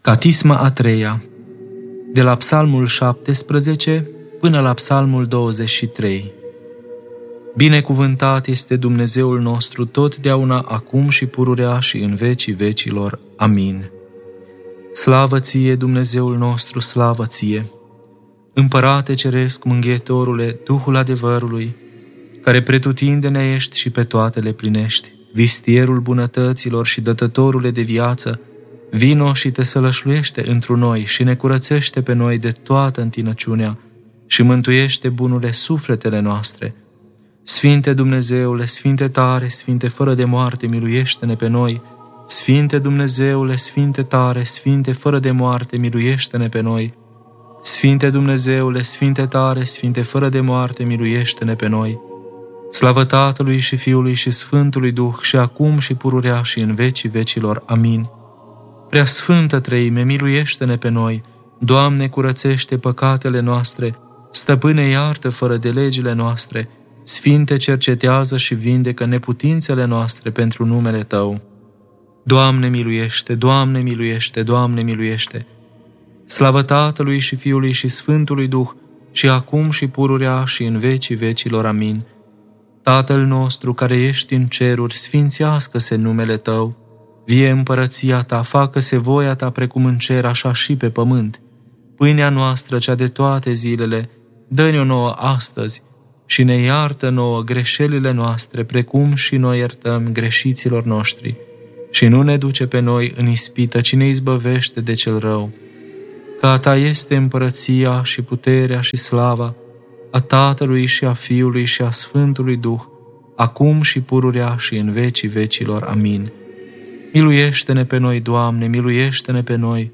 Catisma a treia, de la Psalmul 17 până la Psalmul 23. Binecuvântat este Dumnezeul nostru totdeauna, acum și pururea și în vecii vecilor. Amin. Slavă ție, Dumnezeul nostru, slavă ție! Împărate ceresc, mângâietorule, Duhul adevărului, care pretutindene ești și pe toate le plinești, vistierul bunătăților și dătătorule de viață, vino și te sălășluiește întru noi și ne curățește pe noi de toată întinăciunea și mântuiește bunule sufletele noastre. Sfinte Dumnezeule, Sfinte tare, Sfinte fără de moarte, miluiește-ne pe noi. Sfinte Dumnezeule, Sfinte tare, Sfinte fără de moarte, miluiește-ne pe noi. Sfinte Dumnezeule, Sfinte tare, Sfinte fără de moarte, miluiește-ne pe noi. Slavă Tatălui și Fiului și Sfântului Duh, și acum și pururea și în vecii vecilor. Amin. Prea Sfântă Treime, miluiește-ne pe noi. Doamne, curățește păcatele noastre. Stăpâne, iartă fără de legile noastre. Sfinte, cercetează și vindecă neputințele noastre pentru numele Tău. Doamne, miluiește! Doamne, miluiește! Doamne, miluiește! Slavă Tatălui și Fiului și Sfântului Duh, și acum și pururea și în vecii vecilor. Amin. Tatăl nostru care ești în ceruri, sfințească-se numele Tău. Vie împărăția Ta, facă-se voia Ta precum în cer, așa și pe pământ. Pâinea noastră, cea de toate zilele, dă-ne-o nouă astăzi și ne iartă nouă greșelile noastre, precum și noi iertăm greșiților noștri. Și nu ne duce pe noi în ispită, ci ne izbăvește de cel rău. Că a Ta este împărăția și puterea și slava a Tatălui și a Fiului și a Sfântului Duh, acum și pururea și în vecii vecilor. Amin. Miluiește-ne pe noi, Doamne, miluiește-ne pe noi,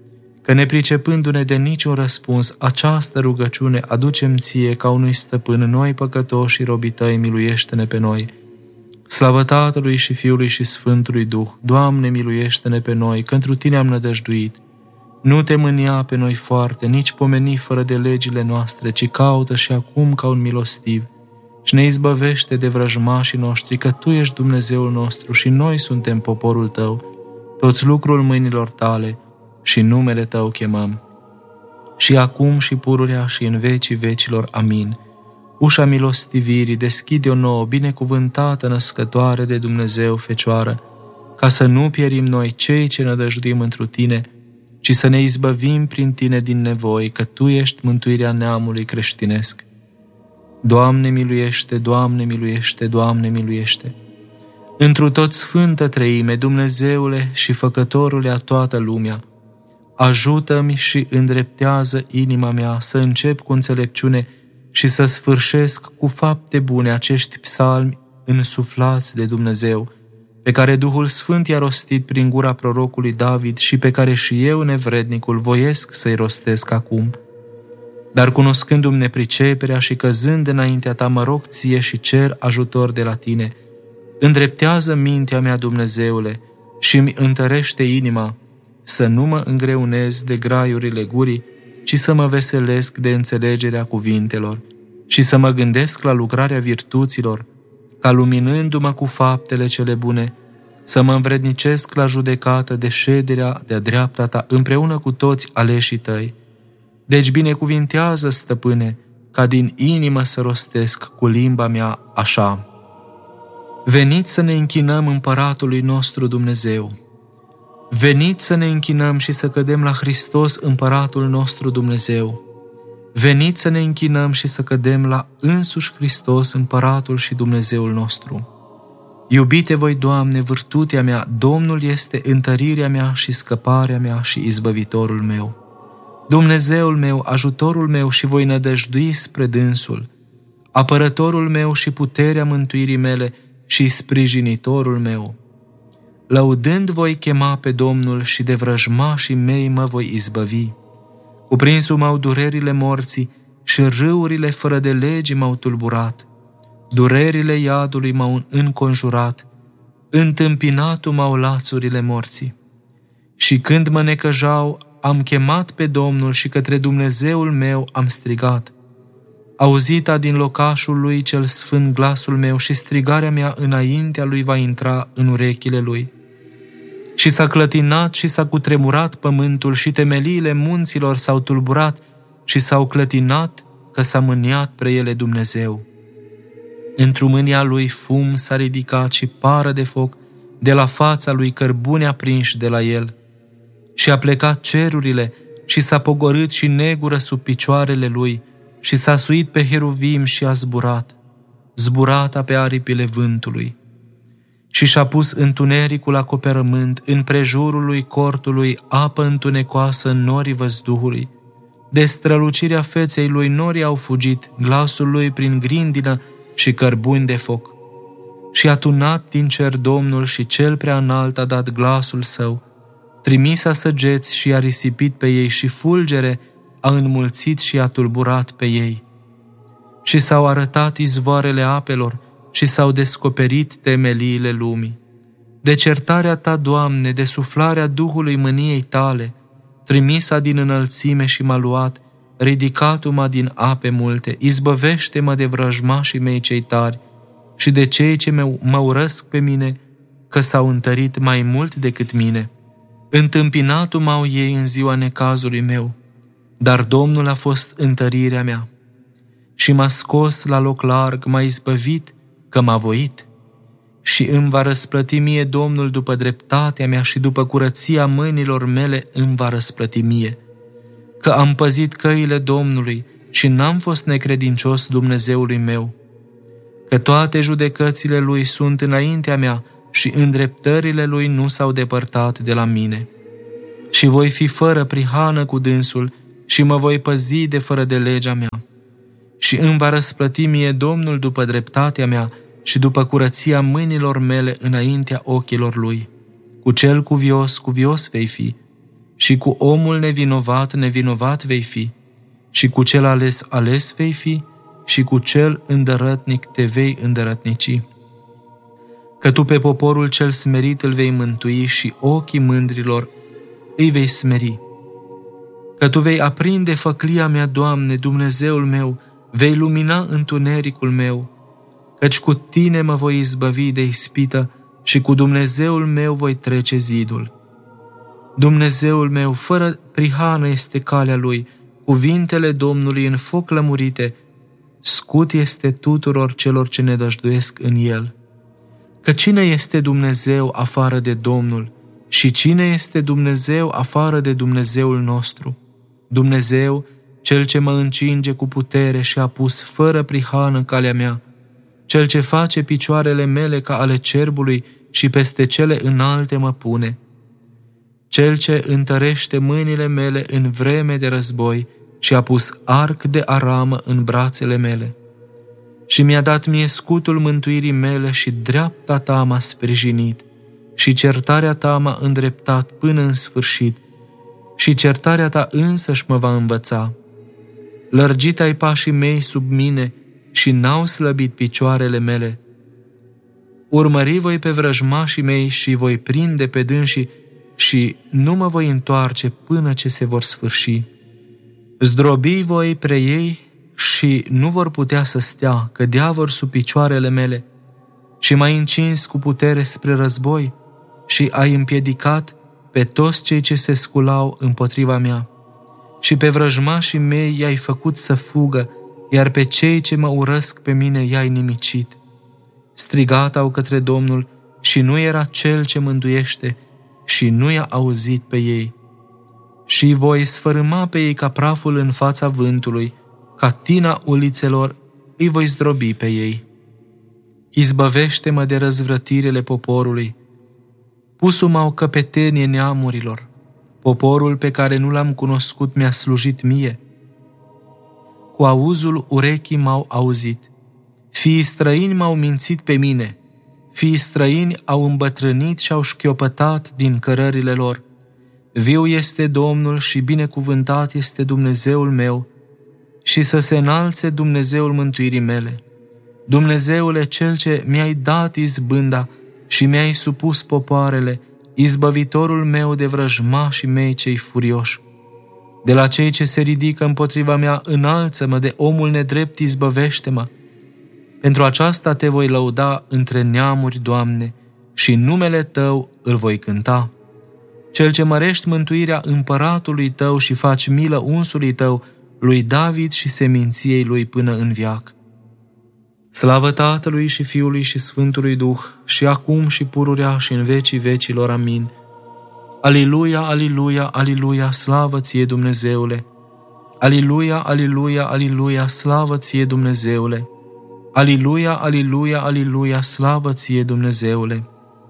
că nepricepându-ne de niciun răspuns, această rugăciune aducem Ție ca unui stăpân, noi păcătoși și robii Tăi, miluiește-ne pe noi. Slavă Tatălui și Fiului și Sfântului Duh, Doamne, miluiește-ne pe noi, că întru Tine am nădăjduit. Nu te mânia pe noi foarte, nici pomeni fără de legile noastre, ci caută și acum ca un milostiv și ne izbăvește de vrăjmașii noștri, că Tu ești Dumnezeul nostru și noi suntem poporul Tău, toți lucrul mâinilor Tale, și numele Tău chemăm. Și acum și pururea și în vecii vecilor. Amin. Ușa milostivirii deschide-o nouă, binecuvântată născătoare de Dumnezeu Fecioară, ca să nu pierim noi cei ce nădăjduim întru Tine, ci să ne izbăvim prin Tine din nevoi, că Tu ești mântuirea neamului creștinesc. Doamne miluiește, Doamne miluiește, Doamne miluiește! Întru tot Sfântă Treime, Dumnezeule și Făcătorule a toată lumea, ajută-mi și îndreptează inima mea să încep cu înțelepciune și să sfârșesc cu fapte bune acești psalmi însuflați de Dumnezeu, pe care Duhul Sfânt i-a rostit prin gura prorocului David și pe care și eu, nevrednicul, voiesc să-i rostesc acum. Dar cunoscându-mi nepriceperea și căzând înaintea Ta, mă rog Ție și cer ajutor de la Tine. Îndreptează mintea mea, Dumnezeule, și îmi întărește inima, să nu mă îngreunez de graiurile gurii, ci să mă veselesc de înțelegerea cuvintelor și să mă gândesc la lucrarea virtuților, ca luminându-mă cu faptele cele bune, să mă învrednicesc la judecată de șederea de-a dreapta Ta împreună cu toți aleșii Tăi. Deci binecuvintează, Stăpâne, ca din inimă să rostesc cu limba mea așa. Veniți să ne închinăm Împăratului nostru Dumnezeu. Veniți să ne închinăm și să cădem la Hristos, Împăratul nostru Dumnezeu. Veniți să ne închinăm și să cădem la însuși Hristos, Împăratul și Dumnezeul nostru. Iubite voi, Doamne, vârtutea mea, Domnul este întărirea mea și scăparea mea și izbăvitorul meu. Dumnezeul meu, ajutorul meu și voi nădăjdui spre dânsul, apărătorul meu și puterea mântuirii mele și sprijinitorul meu. Lăudând voi chema pe Domnul și de vrăjmașii mei mă voi izbăvi. Cuprinsul m-au durerile morții și râurile fără de legi m-au tulburat. Durerile iadului m-au înconjurat, întâmpinatul m-au lațurile morții. Și când mă necăjau, am chemat pe Domnul și către Dumnezeul meu am strigat. Auzita din locașul lui cel sfânt glasul meu și strigarea mea înaintea lui va intra în urechile lui. Și s-a clătinat și s-a cutremurat pământul și temeliile munților s-au tulburat și s-au clătinat că s-a mâniat pre ele Dumnezeu. Într-o mânia lui fum s-a ridicat și pară de foc de la fața lui, cărbune aprinși de la el. Și a plecat cerurile și s-a pogorât și negură sub picioarele lui și s-a suit pe heruvim și a zburata pe aripile vântului. Și și-a pus întunericul acoperământ, în prejurul lui cortului apă întunecoasă în norii văzduhului. De strălucirea feței lui norii au fugit, glasul lui prin grindină și cărbuni de foc. Și a tunat din cer Domnul și cel prea înalt a dat glasul său. Trimisa săgeți și a risipit pe ei și fulgere a înmulțit și a tulburat pe ei. Și s-au arătat izvoarele apelor și s-au descoperit temeliile lumii. De certarea ta, Doamne, de suflarea Duhului mâniei tale, trimisa din înălțime și m-a luat, ridicat-o-mă din ape multe, izbăvește-mă de vrăjmașii mei cei tari și de cei ce mă urăsc pe mine, că s-au întărit mai mult decât mine. Întâmpinat-o m-au ei în ziua necazului meu, dar Domnul a fost întărirea mea. Și m-a scos la loc larg, m-a izbăvit, că m-a voit. Și îmi va răsplăti mie Domnul după dreptatea mea și după curăția mâinilor mele îmi va răsplăti mie. Că am păzit căile Domnului și n-am fost necredincios Dumnezeului meu. Că toate judecățile Lui sunt înaintea mea și îndreptările Lui nu s-au depărtat de la mine. Și voi fi fără prihană cu dânsul și mă voi păzi de fără de legea mea. Și îmi va răsplăti mie Domnul după dreptatea mea și după curăția mâinilor mele înaintea ochilor Lui. Cu cel cuvios vei fi, și cu omul nevinovat vei fi, și cu cel ales vei fi, și cu cel îndărătnic te vei îndărătnici. Că tu pe poporul cel smerit îl vei mântui și ochii mândrilor îi vei smeri. Că tu vei aprinde făclia mea, Doamne, Dumnezeul meu, vei lumina întunericul meu, căci cu tine mă voi izbăvi de ispită și cu Dumnezeul meu voi trece zidul. Dumnezeul meu, fără prihană este calea Lui, cuvintele Domnului în foc lămurite, scut este tuturor celor ce ne dăjduiesc în El. Că cine este Dumnezeu afară de Domnul și cine este Dumnezeu afară de Dumnezeul nostru? Dumnezeu, Cel ce mă încinge cu putere și a pus fără prihană în calea mea, Cel ce face picioarele mele ca ale cerbului și peste cele înalte mă pune, Cel ce întărește mâinile mele în vreme de război și a pus arc de aramă în brațele mele. Și mi-a dat mie scutul mântuirii mele și dreapta ta m-a sprijinit și certarea ta m-a îndreptat până în sfârșit și certarea ta însăși mă va învăța. Lărgit ai pașii mei sub mine și n-au slăbit picioarele mele. Urmări voi pe vrăjmașii mei și voi prinde pe dânsii și nu mă voi întoarce până ce se vor sfârși. Zdrobi voi pre ei și nu vor putea să stea, cădea vor sub picioarele mele. Și m-ai încins cu putere spre război și ai împiedicat pe toți cei ce se sculau împotriva mea. Și pe vrăjmașii mei i-ai făcut să fugă, iar pe cei ce mă urăsc pe mine i-ai nimicit. Strigat au către Domnul și nu era Cel ce mântuiește și nu i-a auzit pe ei. Și voi sfărâma pe ei ca praful în fața vântului, ca tina ulițelor îi voi zdrobi pe ei. Izbăvește-mă de răzvrătirile poporului. Pus-mă o căpetenie neamurilor. Poporul pe care nu l-am cunoscut mi-a slujit mie. Cu auzul urechii m-au auzit. Fiii străini m-au mințit pe mine. Fiii străini au îmbătrânit și au șchiopătat din cărările lor. Viu este Domnul și binecuvântat este Dumnezeul meu și să se înalțe Dumnezeul mântuirii mele. Dumnezeule, Cel ce mi-ai dat izbânda și mi-ai supus popoarele, izbăvitorul meu de vrăjmașii mei cei furioși. De la cei ce se ridică împotriva mea, înalță-mă, de omul nedrept izbăvește-mă. Pentru aceasta te voi lăuda între neamuri, Doamne, și numele Tău îl voi cânta. cel ce mărești mântuirea împăratului tău și faci milă unsului tău, lui David și seminției lui până în veac. Slavă Tatălui și Fiului și Sfântului Duh, și acum și pururea și în vecii vecilor. Amin. Aliluia, aliluia, aliluia, slavă ție, Dumnezeule! Aliluia, aliluia, aliluia, slavă ție, Dumnezeule! Aliluia, aliluia, aliluia, slavă ție, Dumnezeule!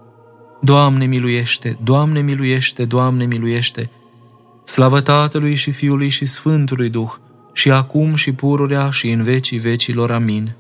Doamne miluiește, Doamne miluiește, Doamne miluiește! Slavă Tatălui și Fiului și Sfântului Duh, și acum și pururea și în vecii vecilor. Amin.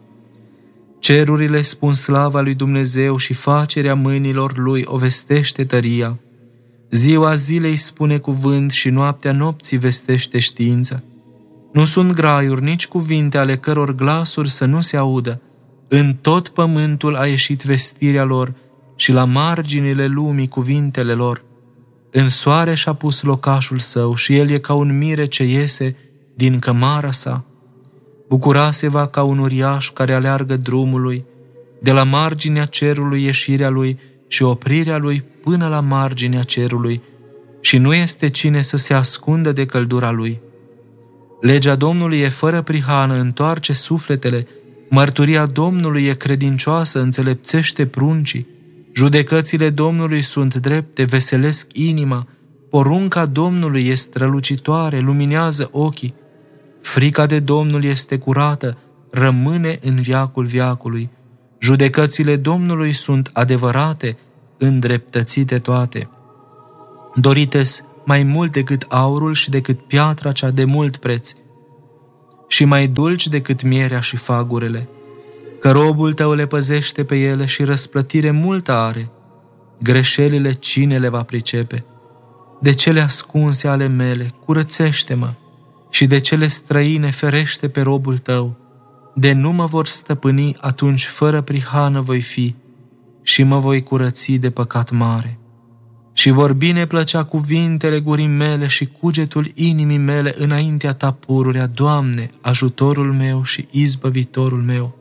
Cerurile spun slava lui Dumnezeu și facerea mâinilor lui o vestește tăria. Ziua zilei spune cuvânt și noaptea nopții vestește știință. Nu sunt graiuri, nici cuvinte ale căror glasuri să nu se audă. În tot pământul a ieșit vestirea lor și la marginile lumii cuvintele lor. În soare și-a pus locașul său și el e ca un mire ce iese din cămara sa. Bucura-se-va ca un uriaș care aleargă drumului, de la marginea cerului ieșirea lui și oprirea lui până la marginea cerului, și nu este cine să se ascundă de căldura lui. Legea Domnului e fără prihană, întoarce sufletele, mărturia Domnului e credincioasă, înțelepțește pruncii, judecățile Domnului sunt drepte, veselesc inima, porunca Domnului e strălucitoare, luminează ochii, frica de Domnul este curată, rămâne în veacul veacului, judecățile Domnului sunt adevărate, îndreptățite toate. Dorites mai mult decât aurul și decât piatra cea de mult preț, și mai dulci decât mierea și fagurele, că robul tău le păzește pe ele și răsplătire multă are. Greșelile cine le va pricepe? De cele ascunse ale mele curățește-mă, și de cele străine ferește pe robul tău. De nu mă vor stăpâni, atunci fără prihană voi fi și mă voi curăți de păcat mare. Și vor bine plăcea cuvintele gurii mele și cugetul inimii mele înaintea ta pururea, Doamne, ajutorul meu și izbăvitorul meu.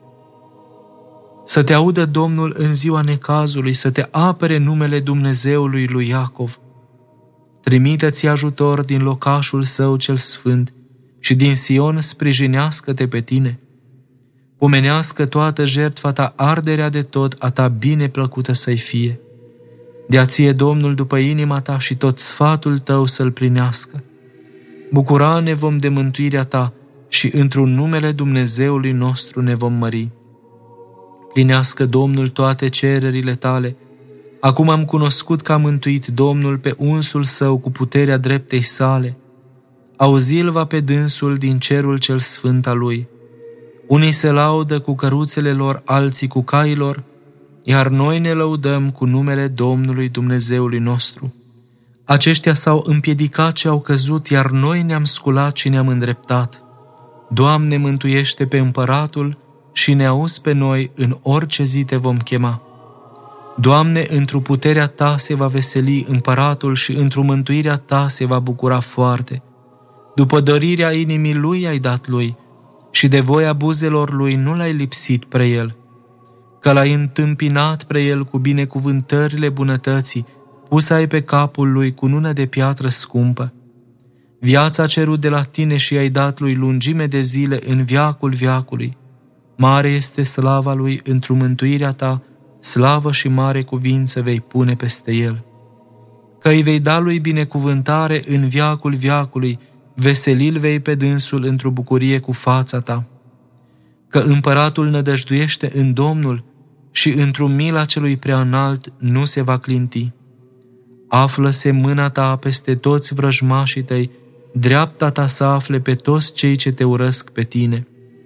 Să te audă Domnul în ziua necazului, să te apere numele Dumnezeului lui Iacov. Trimite-ți ajutor din locașul său cel sfânt și din Sion sprijinească-te pe tine. Pomenească toată jertfa ta, arderea de tot a ta bine plăcută să-i fie. Dea ție Domnul după inima ta și tot sfatul tău să-l plinească. Bucura ne vom de mântuirea ta și într-un numele Dumnezeului nostru ne vom mări. Plinească Domnul toate cererile tale. Acum am cunoscut că a mântuit Domnul pe unsul său cu puterea dreptei sale. Auzi-l va pe dânsul din cerul cel sfânt al lui. Unii se laudă cu căruțele lor, alții cu cailor, iar noi ne lăudăm cu numele Domnului Dumnezeului nostru. Aceștia s-au împiedicat și au căzut, iar noi ne-am sculat și ne-am îndreptat. Doamne, mântuiește pe împăratul și ne auzi pe noi în orice zi te vom chema. Doamne, într-o puterea ta se va veseli împăratul și într-o mântuirea ta se va bucura foarte. După dorirea inimii lui ai dat lui și de voia buzelor lui nu l-ai lipsit pre el. Că l-ai întâmpinat pre el cu binecuvântările bunătății, pus ai pe capul lui cunună de piatră scumpă. Viața a cerut de la tine și ai dat lui lungime de zile în veacul veacului. Mare este slava lui într-o mântuirea ta, slavă și mare cuvință vei pune peste el. Că îi vei da lui binecuvântare în veacul veacului, veselil vei pe dânsul într-o bucurie cu fața ta. Că împăratul nădăjduiește în Domnul și într-o mila celui prea înalt nu se va clinti. Află-se mâna ta peste toți vrăjmașii tăi, dreapta ta să afle pe toți cei ce te urăsc pe tine.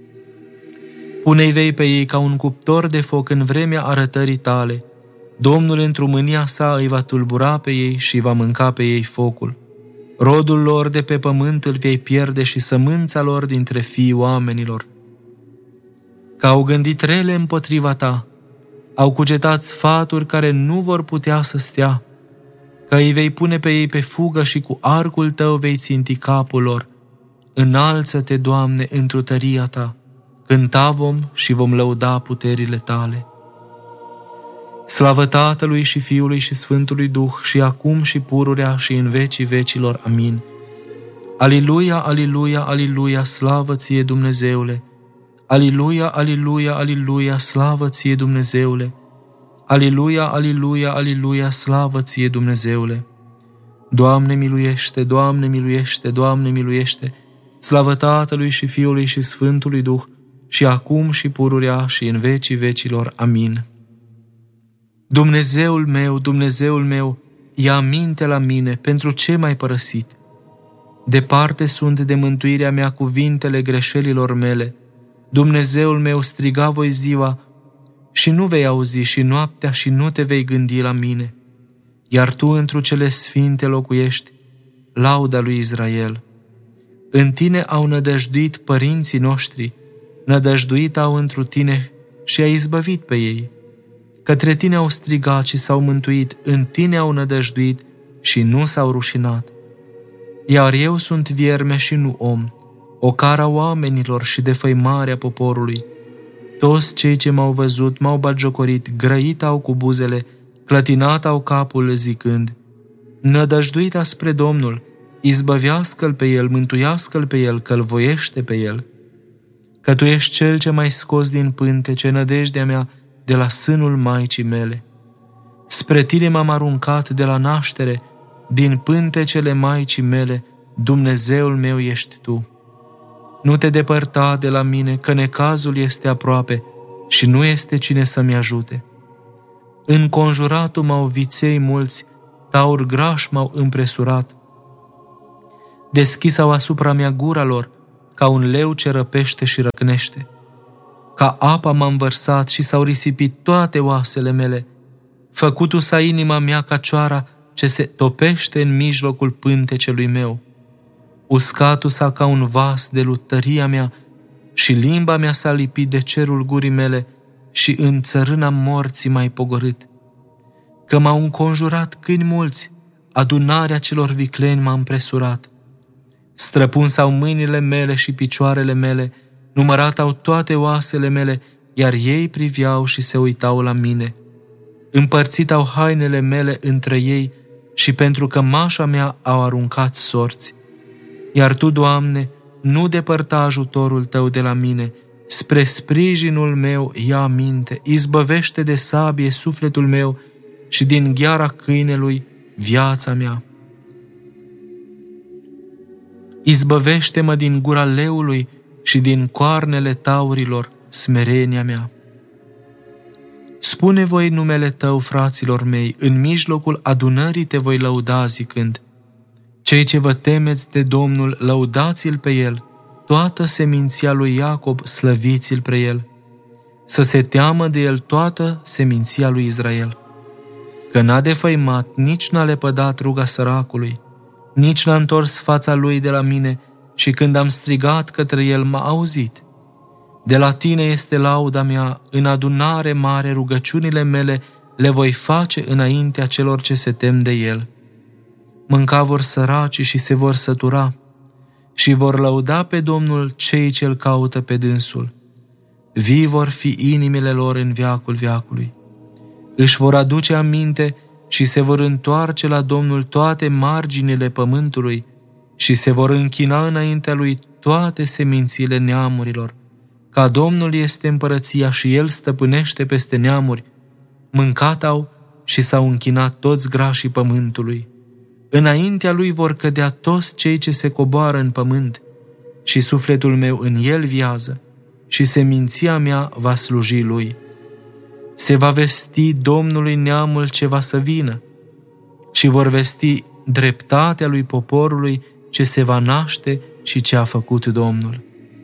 Pune-i vei pe ei ca un cuptor de foc în vremea arătării tale. Domnul într-o mânia sa îi va tulbura pe ei și va mânca pe ei focul. Rodul lor de pe pământ îl vei pierde și sămânța lor dintre fiii oamenilor. Că au gândit rele împotriva ta, au cugetat sfaturi care nu vor putea să stea, că îi vei pune pe ei pe fugă și cu arcul tău vei ținti capul lor. Înalță-te, Doamne, într-o tăria ta, cânta vom și vom lăuda puterile tale. Slavă Tatălui și Fiului și Sfântului Duh, și acum și pururea și în vecii vecilor. Amin. Aliluia, aliluia, aliluia, slavă ție, Dumnezeule! Aliluia, aliluia, aliluia, slavă ție, Dumnezeule! Aliluia, aliluia, aliluia, slavă ție, Dumnezeule! Doamne miluiește, Doamne miluiește, Doamne miluiește! Slavă Tatălui și Fiului și Sfântului Duh, și acum și pururea și în vecii vecilor. Amin. Dumnezeul meu, Dumnezeul meu, ia aminte la mine, pentru ce m-ai părăsit? Departe sunt de mântuirea mea cuvintele greșelilor mele. Dumnezeul meu, striga voi ziua și nu vei auzi, și noaptea și nu te vei gândi la mine. Iar tu întru cele sfinte locuiești, lauda lui Israel. În tine au nădăjduit părinții noștri, nădăjduit au întru tine și ai izbăvit pe ei. Către tine au strigat și s-au mântuit, în tine au nădăjduit și nu s-au rușinat. Iar eu sunt vierme și nu om, ocara oamenilor și defăimarea poporului. Toți cei ce m-au văzut m-au batjocorit, grăit au cu buzele, clătinat au capul zicând: nădăjduit spre Domnul, izbăvească-l pe el, mântuiască-l pe el, că-l voiește pe el. Că tu ești cel ce m-ai scos din pântece, nădejdea mea, de la sânul maicii mele. Spre tine m-am aruncat de la naștere, din pântecele maicii mele, Dumnezeul meu ești tu. Nu te depărta de la mine, că necazul este aproape și nu este cine să-mi ajute. Înconjuratul m-au viței mulți, tauri grași m-au împresurat. Deschis-au asupra mea gura lor, ca un leu ce răpește și răcnește. Ca apa m-am vărsat și s-au risipit toate oasele mele. Făcutu s-a inima mea ca cioara ce se topește în mijlocul pântecelui meu. Uscatul s-a ca un vas de lutăria mea și limba mea s-a lipit de cerul gurii mele și în țărâna morții m-ai pogorât. Că m-au înconjurat câini mulți, adunarea celor vicleni m-a împresurat. Străpuns au mâinile mele și picioarele mele, numărat au toate oasele mele, iar ei priveau și se uitau la mine. Împărțit au hainele mele între ei și pentru cămașa mea au aruncat sorți. Iar tu, Doamne, nu depărta ajutorul tău de la mine, spre sprijinul meu ia aminte, izbăvește de sabie sufletul meu și din gheara câinelui viața mea. Izbăvește-mă din gura leului și din coarnele taurilor smerenia mea. Spune voi numele tău, fraților mei, în mijlocul adunării te voi lăuda zicând: cei ce vă temeți de Domnul, lăudați-l pe el, toată seminția lui Iacob, slăviți-l pe el. Să se teamă de el toată seminția lui Israel. Că n-a defăimat, nici n-a lepădat ruga săracului, nici n-a întors fața lui de la mine, și când am strigat către el m-a auzit. De la tine este lauda mea, în adunare mare rugăciunile mele le voi face înaintea celor ce se tem de el. Mânca vor săracii și se vor sătura și vor lăuda pe Domnul cei ce-l caută pe dânsul. Vii vor fi inimile lor în veacul veacului. Își vor aduce aminte și se vor întoarce la Domnul toate marginile pământului și se vor închina înaintea lui toate semințiile neamurilor. Ca Domnul este împărăția și El stăpânește peste neamuri, mâncat au și s-au închinat toți grașii pământului. Înaintea Lui vor cădea toți cei ce se coboară în pământ și sufletul meu în El viază și seminția mea va sluji Lui. Se va vesti Domnului neamul ce va să vină și vor vesti dreptatea lui poporului ce se va naște și ce a făcut Domnul.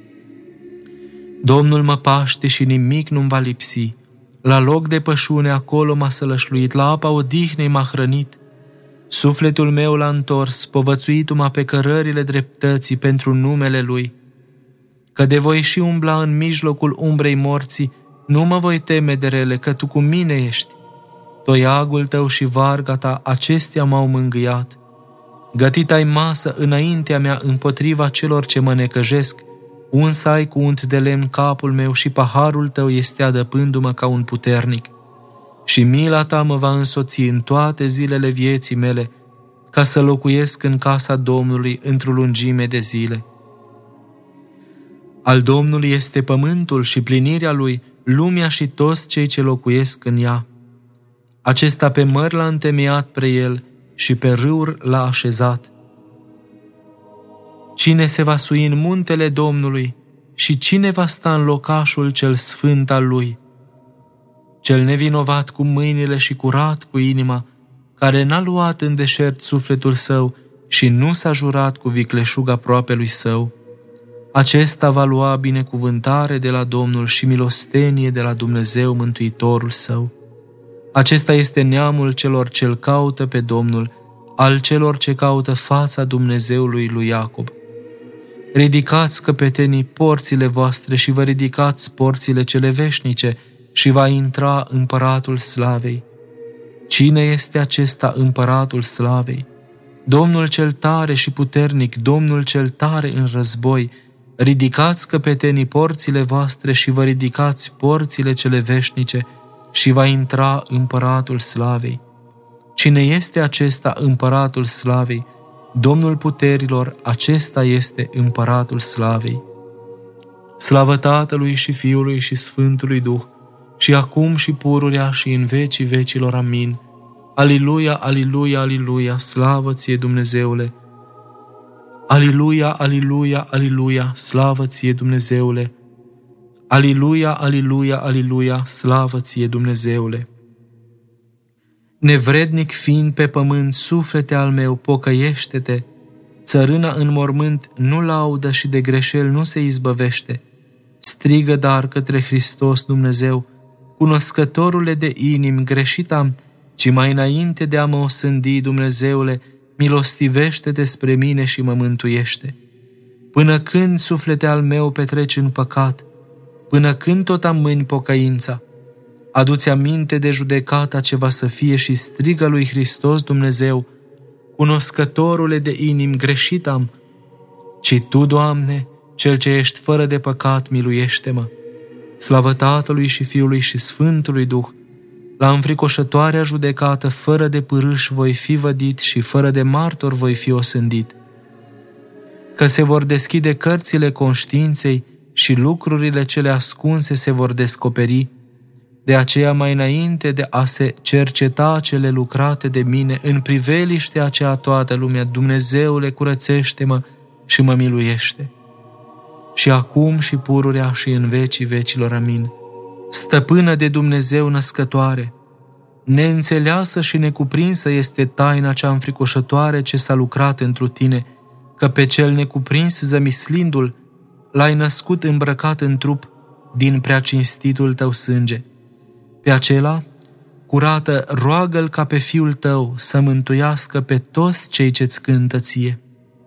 Domnul mă paște și nimic nu-mi va lipsi. La loc de pășune acolo m-a sălășluit, la apa odihnei m-a hrănit. Sufletul meu l-a întors, povățuitu-mă pe cărările dreptății pentru numele Lui. Că de voi și umbla în mijlocul umbrei morții, nu mă voi teme de rele, că Tu cu mine ești. Toiagul Tău și varga Ta, acestea m-au mângâiat. Gătit ai masă înaintea mea împotriva celor ce mă necăjesc, uns ai cu unt de lemn capul meu și paharul Tău este adăpându-mă ca un puternic. și mila ta mă va însoți în toate zilele vieții mele, ca să locuiesc în casa Domnului într-o lungime de zile. Al Domnului este pământul și plinirea lui, lumea și toți cei ce locuiesc în ea. Acesta pe mări l-a întemeiat pre el și pe râuri l-a așezat. Cine se va sui în muntele Domnului și cine va sta în locașul cel sfânt al lui? Cel nevinovat cu mâinile și curat cu inima, care n-a luat în deșert sufletul său și nu s-a jurat cu vicleșug aproapelui său, acesta va lua binecuvântare de la Domnul și milostenie de la Dumnezeu Mântuitorul său. Acesta este neamul celor ce-L caută pe Domnul, al celor ce caută fața Dumnezeului lui Iacob. Ridicați, căpetenii, porțile voastre și vă ridicați porțile cele veșnice și va intra împăratul slavei. Cine este acesta împăratul slavei? Domnul cel tare și puternic, Domnul cel tare în război. Ridicați, căpetenii, porțile voastre și vă ridicați porțile cele veșnice și va intra împăratul slavei. Cine este acesta împăratul slavei? Domnul puterilor, acesta este împăratul slavei. Slavă Tatălui și Fiului și Sfântului Duh, și acum și pururea și în vecii vecilor. Amin. Aliluia, aliluia, aliluia, slavă ție, Dumnezeule! Aliluia, aliluia, aliluia, slavă ție, Dumnezeule! Aliluia, aliluia, aliluia, slavă ție, Dumnezeule! Nevrednic fiind pe pământ, suflete al meu, pocăiește-te! Țărâna în mormânt nu laudă și de greșeli nu se izbăvește. Strigă dar către Hristos Dumnezeu, cunoscătorule de inimi, greșit am, ci mai înainte de a mă osândi, Dumnezeule, milostivește-te spre mine și mă mântuiește. Până când, suflete al meu, petreci în păcat? Până când tot amâni pocăința? Adu-ți aminte de judecata ce va să fie și strigă lui Hristos Dumnezeu, cunoscătorule de inimi, greșit am, ci Tu, Doamne, Cel ce ești fără de păcat, miluiește-mă. Slavă Tatălui și Fiului și Sfântului Duh, la înfricoșătoarea judecată, fără de pârâș voi fi vădit și fără de martor voi fi osândit. Că se vor deschide cărțile conștiinței și lucrurile cele ascunse se vor descoperi, de aceea mai înainte de a se cerceta cele lucrate de mine, în priveliștea aceea toată lumea, Dumnezeule, curățește-mă și mă miluiește. Și acum și pururea și în vecii vecilor. Amin. Stăpână de Dumnezeu născătoare, neînțeleasă și necuprinsă este taina cea înfricoșătoare ce s-a lucrat întru tine, că pe cel necuprins zămislindu-l, l-ai născut îmbrăcat în trup din prea cinstitul tău sânge. Pe acela, curată, roagă-l ca pe Fiul tău să mântuiască pe toți cei ce-ți cântă ție.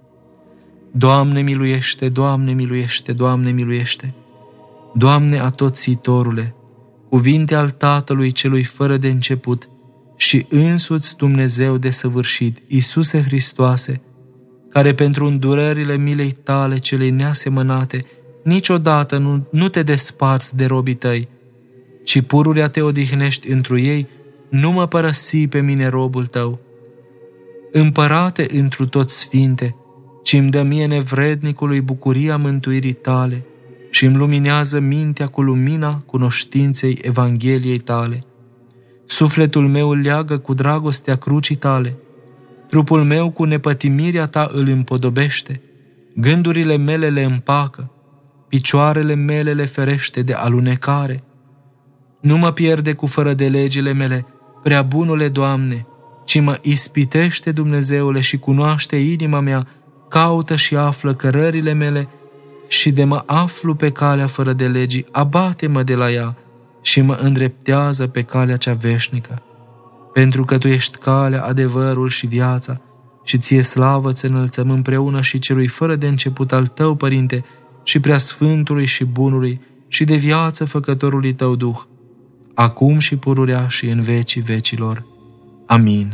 Doamne miluiește, Doamne miluiește, Doamne miluiește! Doamne atoțitorule, cuvinte al Tatălui celui fără de început și însuți Dumnezeu desăvârșit, Iisuse Hristoase, care pentru îndurările milei tale celei neasemănate niciodată nu te desparți de robii tăi, ci pururea te odihnești întru ei, nu mă părăsi pe mine robul tău. Împărate întru toți sfinte, ci-mi dă mie nevrednicului bucuria mântuirii tale și îmi luminează mintea cu lumina cunoștinței Evangheliei tale. Sufletul meu îl leagă cu dragostea crucii tale, trupul meu cu nepătimirea ta îl împodobește, gândurile mele le împacă, picioarele mele le ferește de alunecare. Nu mă pierde cu fără de legile mele, prea bunule Doamne, ci mă ispitește, Dumnezeule, și cunoaște inima mea, caută și află cărările mele și de mă aflu pe calea fără de legii, abate-mă de la ea și mă îndreptează pe calea cea veșnică. Pentru că Tu ești calea, adevărul și viața și Ție slavă-ți înălțăm împreună și celui fără de început al Tău, Părinte, și Preasfântului și Bunului și de viață Făcătorului Tău Duh, acum și pururea și în vecii vecilor. Amin.